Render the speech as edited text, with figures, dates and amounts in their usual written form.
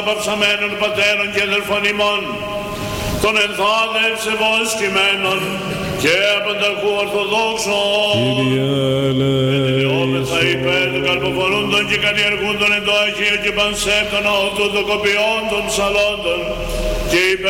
παυσαμένων πατέρων και αδελφών ημών, των ενθάδευ σεβόσκημένων και απανταχού ορθοδόξων. Ενδυόμεθα υπέρ των καλποφωνούντων και καλλιεργούντων εν το Αγίο και πανσέπτων αυτών των κοπιών των ψαλόντων και υπέρ